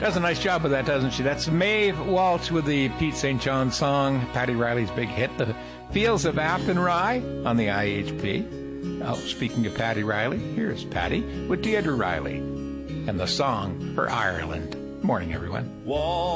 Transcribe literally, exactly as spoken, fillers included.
Does a nice job with that, doesn't she? That's Maeve Walsh with the Pete Saint John song, Paddy Riley's big hit, The Fields of Athenry on the I H P. Oh, speaking of Paddy Riley, here's Paddy with Deirdre Riley and the song for Ireland. Morning, everyone. Wall